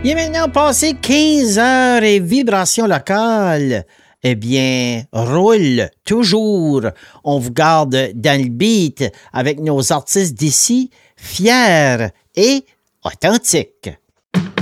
Il est maintenant passé 15 heures et vibration locale. Eh bien, roule toujours. On vous garde dans le beat avec nos artistes d'ici, fiers et authentiques.